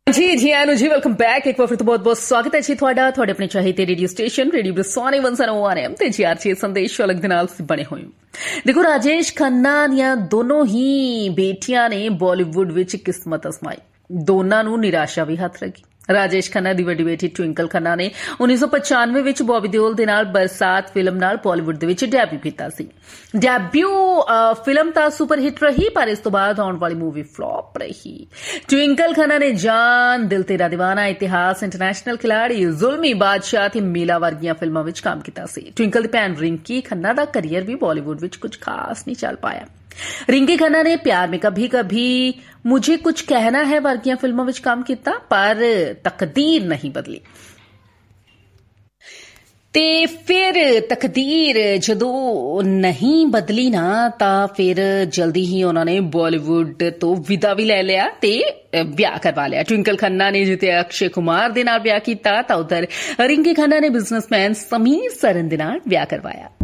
जी आनु जी welcome back एक बार फिर तो बहुत बहुत स्वागत है जी ਤੁਹਾਡਾ ਤੁਹਾਡੇ ਆਪਣੇ ਚਾਹੀਦੇ ਰੇਡੀਓ ਸਟੇਸ਼ਨ ਰੇਡੀਓ ਬਰਸਾਨੇ 101 ਐਮ ਤੇ ਜੀ ਆਰਚੀ ਸੰਦੇਸ਼ ਅਲੱਗ ਦੇ ਨਾਲ ਬਣੇ ਹੋਏ ਦੇਖੋ ਰਾਜੇਸ਼ ਖੰਨਾ ਦੀਆਂ ਦੋਨੋਂ ਹੀ ਬੇਟੀਆਂ ਨੇ ਬਾਲੀਵੁੱਡ ਵਿੱਚ ਕਿਸਮਤ ਅਜ਼ਮਾਈ ਦੋਨਾਂ ਨੂੰ ਨਿਰਾਸ਼ਾ ਵੀ ਹੱਥ ਲੱਗੀ ਰਾਜੇਸ਼ ਖੰਨਾ ਦੀ ਵੱਡੀ ਬੇਟੀ ਟਵਿੰਕਲ ਖੰਨਾ ਨੇ 1995 ਵਿੱਚ ਬੌਬੀ ਦਿਓਲ ਦੇ ਨਾਲ ਬਰਸਾਤ ਫਿਲਮ ਨਾਲ ਬਾਲੀਵੁੱਡ ਦੇ ਵਿੱਚ ਡੈਬਿਊ ਕੀਤਾ ਸੀ ਡੈਬਿਊ ਫਿਲਮ ਤਾਂ ਸੁਪਰ ਹਿੱਟ ਰਹੀ ਪਰ ਇਸ ਤੋਂ ਬਾਅਦ ਆਉਣ ਵਾਲੀ ਮੂਵੀ ਫਲॉप ਰਹੀ ਟਵਿੰਕਲ ਖੰਨਾ ਨੇ ਜਾਨ ਦਿਲ ਤੇਰਾ ਦੀਵਾਨਾ ਇਤਿਹਾਸ ਇੰਟਰਨੈਸ਼ਨਲ ਖਿਲਾੜੀ ਜ਼ੁਲਮੀ ਬਾਦਸ਼ਾਹ ਤੇ ਮੇਲਾ ਵਰਗੀਆਂ ਫਿਲਮਾਂ ਵਿੱਚ ਕੰਮ ਕੀਤਾ ਸੀ ਟਵਿੰਕਲ ਦੀ ਭੈਣ ਰਿੰਕੀ ਖੰਨਾ ਦਾ ਕਰੀਅਰ ਵੀ ਬਾਲੀਵੁੱਡ ਵਿੱਚ ਕੁਝ ਖਾਸ ਨਹੀਂ ਚੱਲ ਪਾਇਆ रिंकी खन्ना ने प्यार में कभी कभी मुझे कुछ कहना है वर्गियां फिल्मों में काम किया पर तकदीर नहीं बदली ते फिर तकदीर जदों नहीं बदली ना तां फिर जल्दी ही उन्होंने बॉलीवुड तो विदा भी ले लिया ते ब्याह करवा लिया ट्विंकल खन्ना ने जिते अक्षय कुमार दे नाल ब्याह कीता तां उधर रिंकी खन्ना ने बिजनेसमैन समीर सरन दे नाल ब्याह करवाया